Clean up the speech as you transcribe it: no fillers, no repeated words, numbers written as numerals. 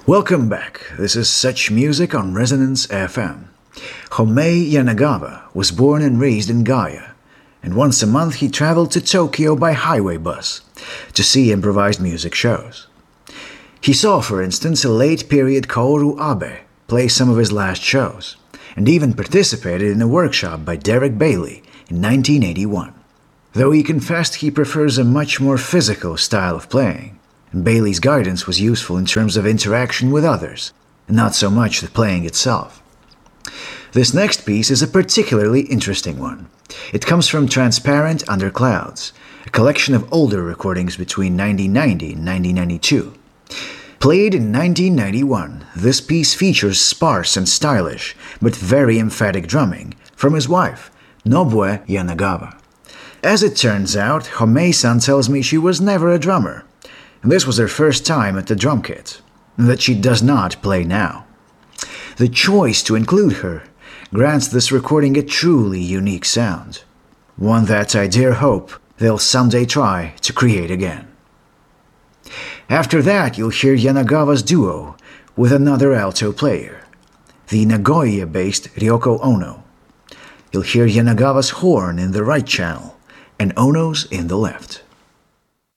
Welcome back. This is Such Music on Resonance FM. Homei Yanagawa was born and raised in Gaya, and once a month he traveled to Tokyo by highway bus to see improvised music shows. He saw, for instance, a late-period Kaoru Abe play some of his last shows, and even participated in a workshop by Derek Bailey in 1981. Though he confessed he prefers a much more physical style of playing, and Bailey's guidance was useful in terms of interaction with others, and not so much the playing itself. This next piece is a particularly interesting one. It comes from Transparent Under Clouds, a collection of older recordings between 1990 and 1992. Played in 1991, this piece features sparse and stylish, but very emphatic drumming from his wife, Nobue Yanagawa. As it turns out, Homei-san tells me she was never a drummer, and this was her first time at the drum kit, and that she does not play now. The choice to include her grants this recording a truly unique sound, one that I dare hope they'll someday try to create again. After that, you'll hear Yanagawa's duo with another alto player, the Nagoya-based Ryoko Ono. You'll hear Yanagawa's horn in the right channel and Ono's in the left.